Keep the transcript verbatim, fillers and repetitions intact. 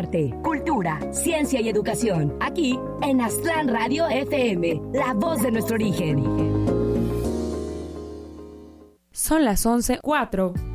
arte, cultura, ciencia y educación. Aquí en Aztlán Radio F M, la voz de nuestro origen. Son las once cuatro.